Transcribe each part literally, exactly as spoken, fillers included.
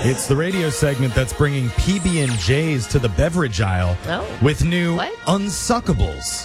It's the radio segment that's bringing P B and J's to the beverage aisle oh. with new what? Unsuckables.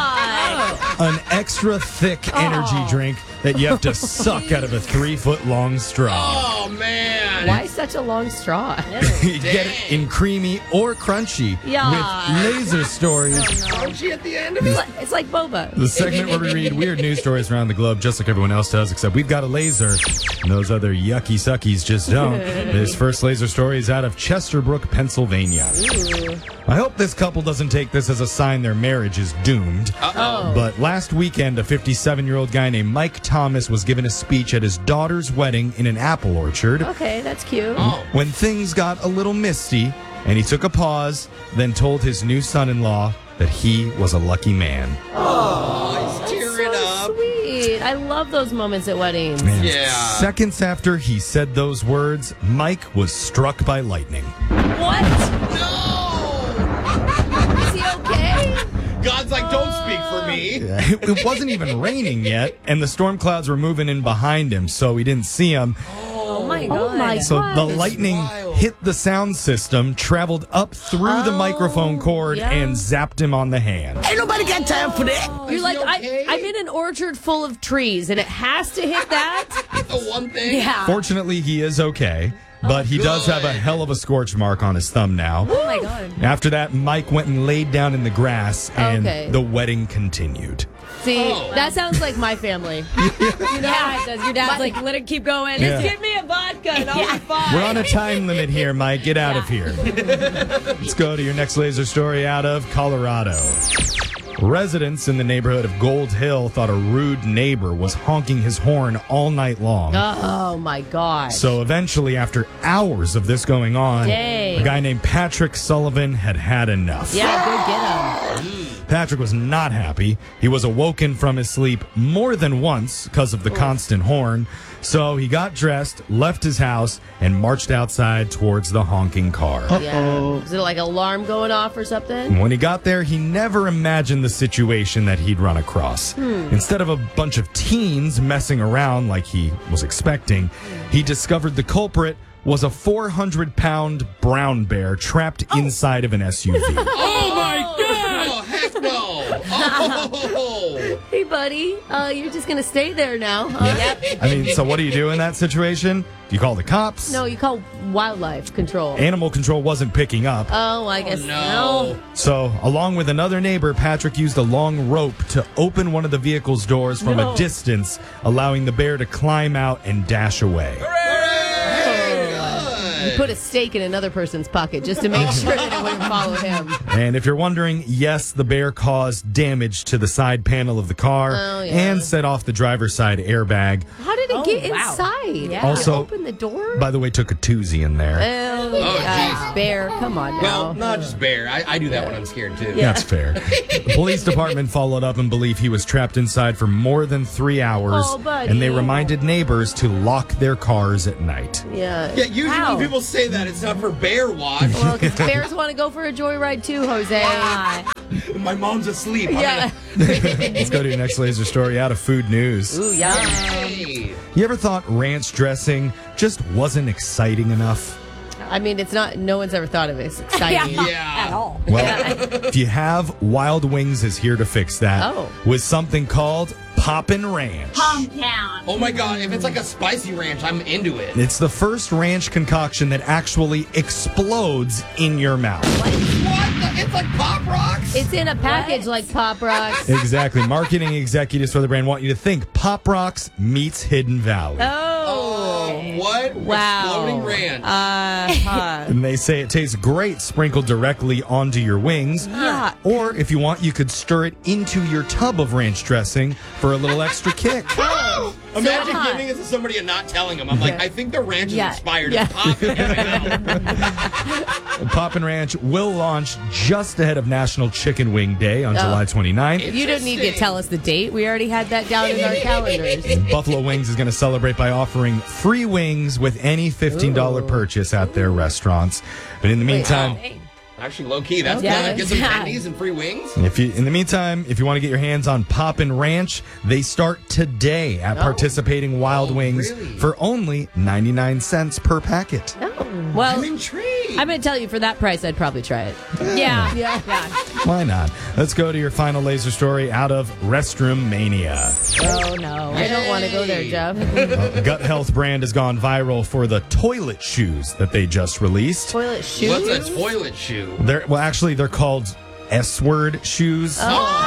Yeah. An extra thick oh. energy drink that you have to suck out of a three-foot-long straw. Oh, man. Why such a long straw? You get it in creamy or crunchy yeah. with laser stories. Crunchy at the end of it? It's like, it's like boba. The segment where we read weird news stories around the globe just like everyone else does, except we've got a laser and those other yucky suckies just don't. This first laser story is out of Chesterbrook, Pennsylvania. Ooh. I hope this couple doesn't take this as a sign their marriage is doomed. Uh-oh. But last weekend, a fifty-seven-year-old guy named Mike Thomas was given a speech at his daughter's wedding in an apple orchard. Okay, that's cute. Oh. When things got a little misty, and he took a pause, then told his new son-in-law that he was a lucky man. Oh, he's tearing so up. Sweet. I love those moments at weddings. Man, yeah. Seconds after he said those words, Mike was struck by lightning. What? No! Is he okay? God's like, don't speak for me. Yeah, it, it wasn't even raining yet, and the storm clouds were moving in behind him, so he didn't see them. Oh, my God. Oh, my So God. the lightning wild. hit the sound system, traveled up through Oh, the microphone cord, yeah. and zapped him on the hand. Ain't nobody got time for that. You're Is like, he okay? I, I'm in an orchard full of trees, and it has to hit that? The one thing. Yeah. Fortunately, he is okay, but he does have a good. hell of a scorch mark on his thumb now. Oh, my God. After that, Mike went and laid down in the grass, and Okay. the wedding continued. See, Oh. that sounds like my family. You know how it does. Your dad's like, let it keep going. Yeah. Just give me a vodka and I'll be fine. We're on a time limit here, Mike. Get out of here. Let's go to your next laser story out of Colorado. Residents in the neighborhood of Gold Hill thought a rude neighbor was honking his horn all night long. Oh, my God. So eventually, after hours of this going on, Dang. a guy named Patrick Sullivan had had enough. Yeah, go get him. Patrick was not happy. He was awoken from his sleep more than once because of the constant horn. So he got dressed, left his house, and marched outside towards the honking car. Yeah. Is it like an alarm going off or something? When he got there, he never imagined the situation that he'd run across. Hmm. Instead of a bunch of teens messing around like he was expecting, he discovered the culprit was a four hundred pound brown bear trapped inside of an S U V. Oh, my God. Oh, heck no. Oh. Hey, buddy. Uh, you're just going to stay there now, huh? Yep. I mean, so what do you do in that situation? Do you call the cops? No, you call wildlife control. Animal control wasn't picking up. Oh, I guess No. no. So, along with another neighbor, Patrick used a long rope to open one of the vehicle's doors from No. a distance, allowing the bear to climb out and dash away. You put a stake in another person's pocket just to make sure that it wouldn't follow him. And if you're wondering, yes, the bear caused damage to the side panel of the car Oh, yeah. and set off the driver's side airbag. How did it Oh, get wow. inside? Yeah. Also- You open the door? By the way, took a toozy in there. Oh, gosh, bear, come on now. Well, not just bear. I, I do that when I'm scared, too. That's fair. The police department followed up and believe he was trapped inside for more than three hours. Oh, buddy. And they reminded neighbors to lock their cars at night. Yeah. Yeah, usually How? when people say that, it's not for bear watch. Well, because bears want to go for a joyride too, Jose. My mom's asleep. I'm Yeah. Let's go to your next laser story out of Food News. Ooh, yeah. gonna- Hey. You ever thought ranch dressing just wasn't exciting enough? I mean, it's not, no one's ever thought of it. It's exciting. Yeah. At all. Well, if you have, Wild Wings is here to fix that Oh. with something called Poppin' Ranch. Oh my God, if it's like a spicy ranch, I'm into it. It's the first ranch concoction that actually explodes in your mouth. What? The, it's like Pop Rocks? It's in a package like Pop Rocks. Exactly. Marketing executives for the brand want you to think Pop Rocks meets Hidden Valley. Oh. Oh, what? Wow. Exploding ranch. Uh-huh. And they say it tastes great sprinkled directly onto your wings. Yeah. Or if you want, you could stir it into your tub of ranch dressing for a little extra kick. Imagine hot. giving it to somebody and not telling them. I'm like, I think the ranch is Yeah. expired. Yeah. It's popping in my mouth. Poppin' Ranch will launch just ahead of National Chicken Wing Day on Oh. July twenty-ninth. You don't need to tell us the date. We already had that down in our calendars. Buffalo Wings is going to celebrate by offering free wings with any fifteen dollars Ooh. purchase at their restaurants. But in the meantime, Wait, Actually, low key, that's Yeah. good. Get some Yeah. pennies and free wings. If you, in the meantime, if you want to get your hands on Poppin' Ranch, they start today at participating Wild Oh, Wings really? for only ninety-nine cents per packet. Well, I'm intrigued. I'm going to tell you, for that price, I'd probably try it. Yeah. Yeah. yeah. Why not? Let's go to your final laser story out of Restroom Mania. Oh, no. I don't want to go there, Jeff. A Gut Health brand has gone viral for the toilet shoes that they just released. Toilet shoes? What's a toilet shoe? They're well, actually, they're called S-word shoes.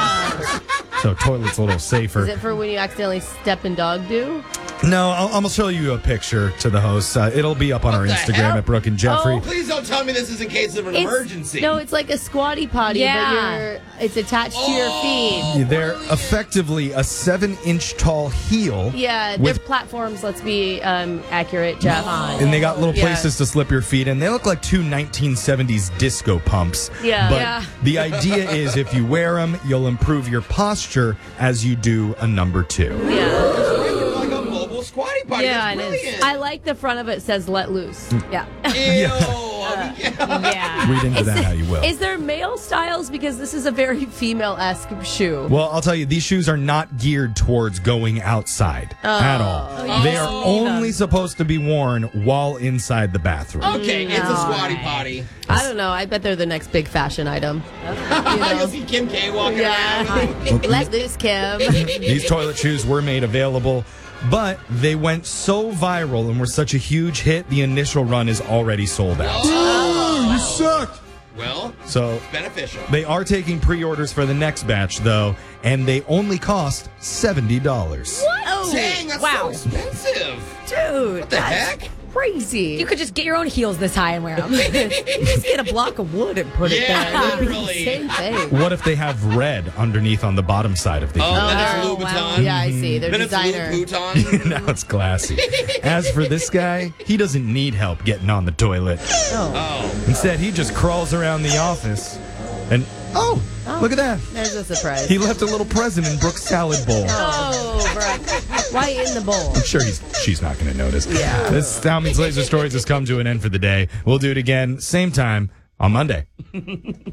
So toilet's a little safer. Is it for when you accidentally step in dog do? No, I'll, I'm gonna show you a picture to the host. Uh, it'll be up on our the Instagram hell? at Brooke and Jeffrey. Oh. Please don't tell me this is in case of an It's- emergency. No, it's like a squatty potty, Yeah. but you're, it's attached to your feet. They're effectively a seven-inch tall heel. Yeah, With- they're platforms, let's be um, accurate, Jeff. And they got little Yeah. places to slip your feet in. They look like two nineteen seventies disco pumps. Yeah. But Yeah. the idea is if you wear them, you'll improve your posture as you do a number two. Yeah. Like a mobile squatty potty. Yeah, That's and brilliant. it's, I like the front of it says let loose. Yeah. Ew. yeah. Yeah. Read into that how you will. Is there male styles? Because this is a very female-esque shoe. Well, I'll tell you, these shoes are not geared towards going outside at all. you They just are need only them. supposed to be worn while inside the bathroom. Okay, it's a squatty right. potty. I don't know. I bet they're the next big fashion item. You'll see Kim K walking around. Yeah. Let loose, Kim. These toilet shoes were made available, but they went so viral and were such a huge hit, the initial run is already sold out. Oh, You suck! well, So beneficial. they are taking pre-orders for the next batch, though, and they only cost seventy dollars. Oh, Dang, that's wow. so expensive. Dude. What the heck? crazy. You could just get your own heels this high and wear them. just get a block of wood and put it Yeah, there. literally. Same thing. What if they have red underneath on the bottom side of the Oh, heel? then it's Oh, Louboutin. wow. Yeah, I see. They're Then designer. it's Louboutin. Now it's classy. As for this guy, he doesn't need help getting on the toilet. Oh. Instead, he just crawls around the office and, oh, look at that. There's a surprise. He left a little present in Brooke's salad bowl. Oh, Brooke. Why in the bowl? I'm sure he's she's not going to notice. Yeah. This Now Means Laser Stories has come to an end for the day. We'll do it again, same time on Monday.